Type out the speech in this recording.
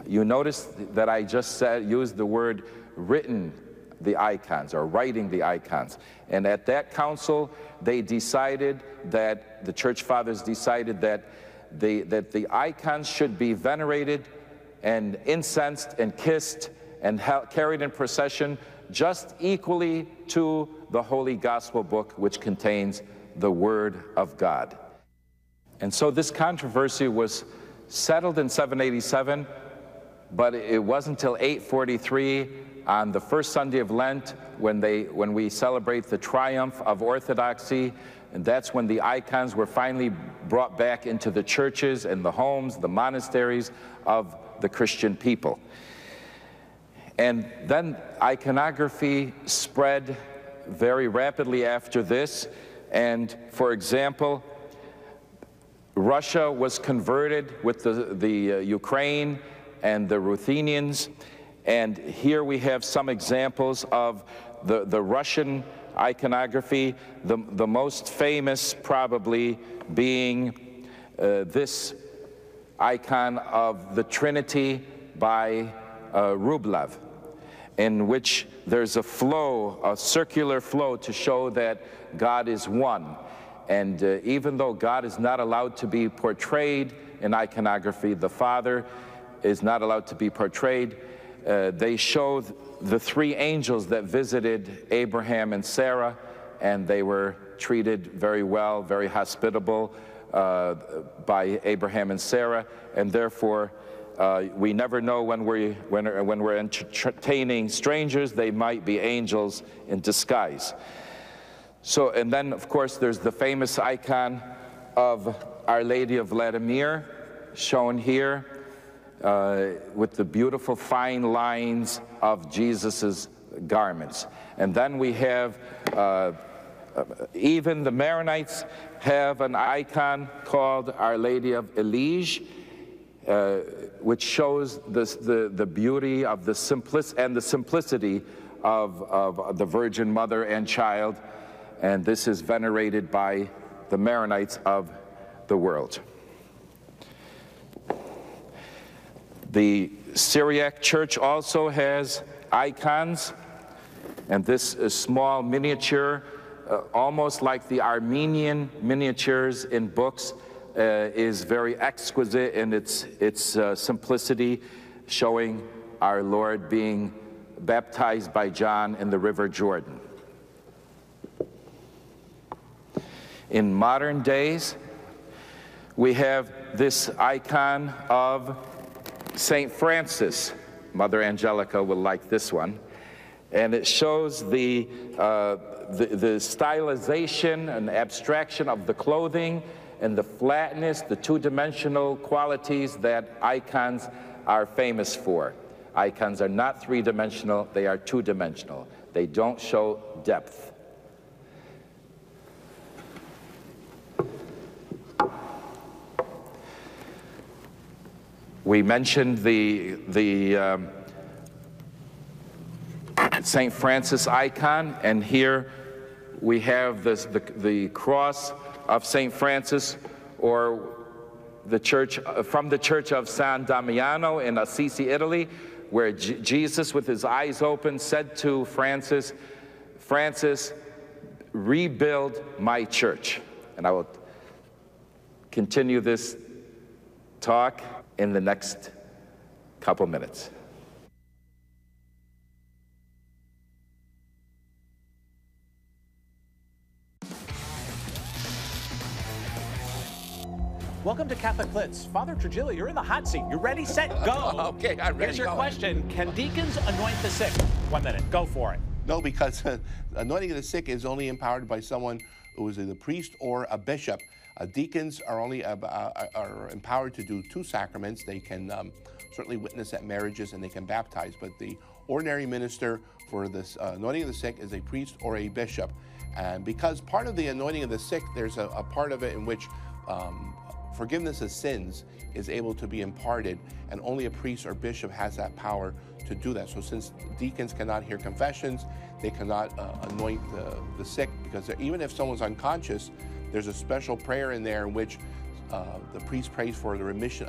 You notice that I just used the word written the icons, or writing the icons. And at that council, they decided that, the church fathers decided that the icons should be venerated and incensed and kissed and carried in procession just equally to the Holy Gospel book, which contains the Word of God. And so this controversy was settled in 787, but it wasn't until 843, on the first Sunday of Lent, when we celebrate the triumph of orthodoxy, and that's when the icons were finally brought back into the churches and the homes, the monasteries of the Christian people. And then iconography spread very rapidly after this. And for example, Russia was converted with the Ukraine and the Ruthenians. And here we have some examples of the Russian iconography, the most famous probably being this icon of the Trinity by Rublev, in which there's a flow, a circular flow, to show that God is one. And even though God is not allowed to be portrayed in iconography, the Father is not allowed to be portrayed, they show the three angels that visited Abraham and Sarah, and they were treated very well, very hospitable by Abraham and Sarah, and therefore we never know when we're entertaining strangers, they might be angels in disguise. So, and then of course there's the famous icon of Our Lady of Vladimir, shown here, with the beautiful fine lines of Jesus's garments. And then we have, even the Maronites have an icon called Our Lady of Elige, which shows the beauty of the simplicity of the Virgin Mother and Child, and this is venerated by the Maronites of the world. The Syriac Church also has icons, and this is small miniature, almost like the Armenian miniatures in books, is very exquisite in its simplicity, showing our Lord being baptized by John in the River Jordan. In modern days, we have this icon of St. Francis. Mother Angelica will like this one. And it shows the stylization and abstraction of the clothing and the flatness, the two-dimensional qualities that icons are famous for. Icons are not three-dimensional, they are two-dimensional. They don't show depth. We mentioned the St. Francis icon, and here we have the cross of St. Francis, or the church, from the church of San Damiano in Assisi, Italy, where Jesus, with his eyes open, said to Francis, "Francis, rebuild my church." And I will continue this talk in the next couple minutes. Welcome to Catholic Blitz. Father Trujillo, you're in the hot seat. You're ready, set, go. Okay, I'm ready. Here's your question. Can deacons anoint the sick? 1 minute, go for it. No, because anointing the sick is only empowered by someone who is either a priest or a bishop. Deacons are only are empowered to do two sacraments. They can certainly witness at marriages and they can baptize, but the ordinary minister for this anointing of the sick is a priest or a bishop. And because part of the anointing of the sick, there's a part of it in which forgiveness of sins is able to be imparted, and only a priest or bishop has that power to do that. So since deacons cannot hear confessions, they cannot anoint the sick, because even if someone's unconscious, there's a special prayer in there in which the priest prays for the remission